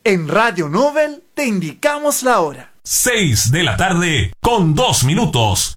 En Radio Nobel te indicamos la hora. 6 de la tarde con 2 minutos.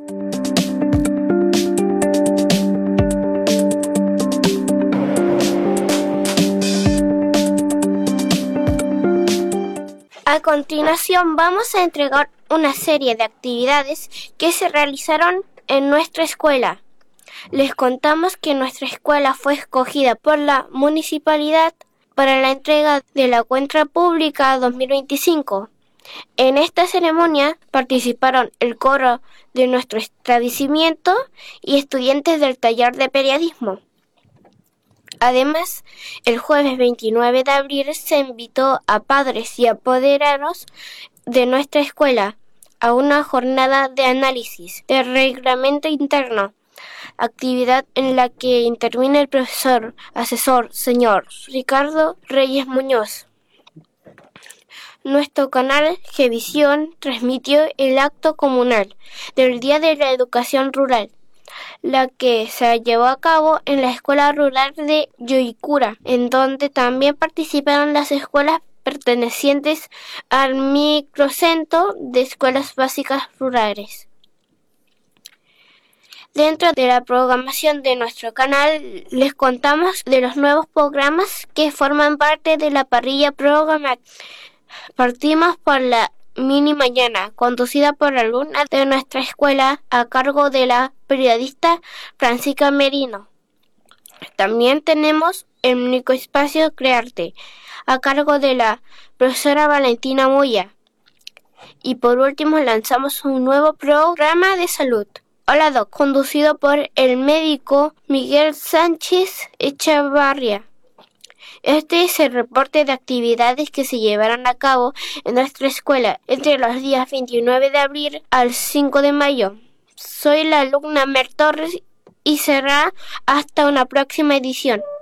A continuación vamos a entregar una serie de actividades que se realizaron en nuestra escuela. Les contamos que nuestra escuela fue escogida por la municipalidad para la entrega de la cuenta pública 2025. En esta ceremonia participaron el coro de nuestro establecimiento y estudiantes del taller de periodismo. Además, el jueves 29 de abril se invitó a padres y apoderados de nuestra escuela a una jornada de análisis del reglamento interno, actividad en la que intervino el profesor asesor señor Ricardo Reyes Muñoz. Nuestro canal Gevisión transmitió el acto comunal del Día de la Educación Rural, la que se llevó a cabo en la Escuela Rural de Yoicura, en donde también participaron las escuelas pertenecientes al microcentro de escuelas básicas rurales. Dentro de la programación de nuestro canal les contamos de los nuevos programas que forman parte de la parrilla programática. Partimos por la Mini Mañana, conducida por la alumna de nuestra escuela a cargo de la periodista Francisca Merino. También tenemos el microespacio Crearte, a cargo de la profesora Valentina Moya. Y por último lanzamos un nuevo programa de salud, Hola Doc, conducido por el médico Miguel Sánchez Echavarría. Este es el reporte de actividades que se llevarán a cabo en nuestra escuela entre los días 29 de abril al 5 de mayo. Soy la alumna Mer Torres y será hasta una próxima edición.